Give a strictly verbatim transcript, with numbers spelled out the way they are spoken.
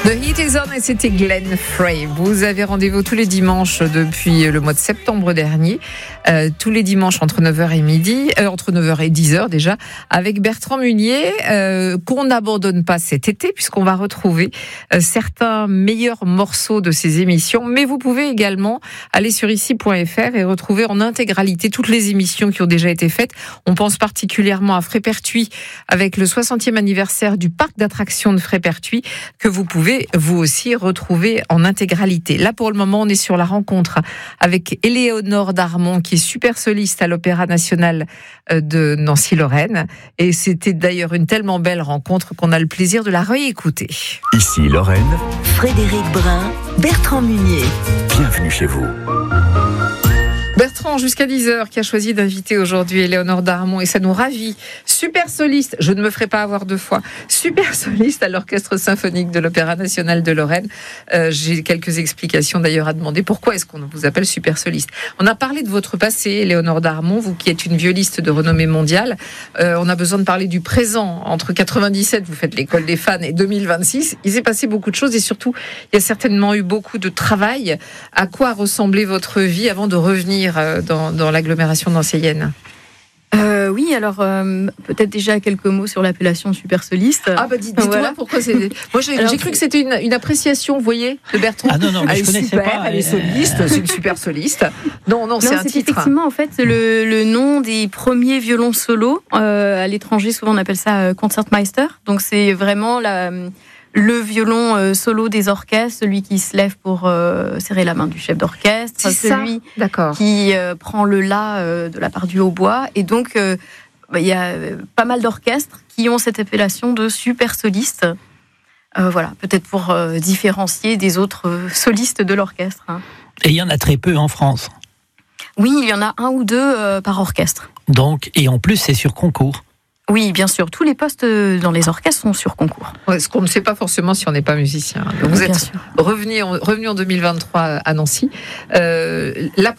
The Heat is on et c'était Glenn Frey. Vous avez rendez-vous tous les dimanches depuis le mois de septembre dernier, euh, tous les dimanches entre neuf heures et midi, euh, entre neuf heures et dix heures déjà, avec Bertrand Munier, euh, qu'on n'abandonne pas cet été puisqu'on va retrouver euh, certains meilleurs morceaux de ces émissions. Mais vous pouvez également aller sur ici point f r et retrouver en intégralité toutes les émissions qui ont déjà été faites. On pense particulièrement à Frépertuis avec le soixantième anniversaire du parc d'attractions de Frépertuis que vous pouvez vous aussi retrouver en intégralité. Là, pour le moment, on est sur la rencontre avec Éléonore Darmon, qui est super soliste à l'Opéra National de Nancy-Lorraine. Et c'était d'ailleurs une tellement belle rencontre qu'on a le plaisir de la réécouter. Ici Lorraine. Frédéric Brun, Bertrand Munier. Bienvenue chez vous. Bertrand, jusqu'à dix heures, qui a choisi d'inviter aujourd'hui Éléonore Darmon, et ça nous ravit. Super soliste, je ne me ferai pas avoir deux fois, super soliste à l'Orchestre Symphonique de l'Opéra National de Lorraine. Euh, j'ai quelques explications d'ailleurs à demander. Pourquoi est-ce qu'on vous appelle super soliste ? On a parlé de votre passé, Éléonore Darmon, vous qui êtes une violiste de renommée mondiale. Euh, on a besoin de parler du présent. Entre quatre-vingt-dix-sept, vous faites l'école des fans, et deux mille vingt-six, il s'est passé beaucoup de choses, et surtout, il y a certainement eu beaucoup de travail. À quoi ressemblait votre vie avant de revenir Dans, dans l'agglomération nancéienne? Euh, oui, alors euh, peut-être déjà quelques mots sur l'appellation super soliste. Ah bah dites, dites-moi voilà. Pourquoi c'est. Moi j'ai, alors, j'ai cru que c'était une, une appréciation, vous voyez, de Bertrand. Ah non non, mais elle je connaissais super, pas. Elle est soliste, c'est une super soliste. Non non, c'est non, un c'est titre. Effectivement, en fait, le, le nom des premiers violons solos euh, à l'étranger. Souvent, on appelle ça euh, Concertmeister. Donc c'est vraiment la. Le violon euh, solo des orchestres, celui qui se lève pour euh, serrer la main du chef d'orchestre, c'est celui ça qui euh, prend le la euh, de la part du hautbois. Et donc, il euh, bah, y a euh, pas mal d'orchestres qui ont cette appellation de super soliste. Euh, voilà, peut-être pour euh, différencier des autres euh, solistes de l'orchestre. Hein. Et il y en a très peu en France. Oui, il y en a un ou deux euh, par orchestre. Donc, et en plus, c'est sur concours. Oui, bien sûr. Tous les postes dans les orchestres sont sur concours. Ouais, ce qu'on ne sait pas forcément si on n'est pas musicien. Donc vous bien êtes sûr. revenu en, revenu en deux mille vingt-trois à Nancy. Euh, là,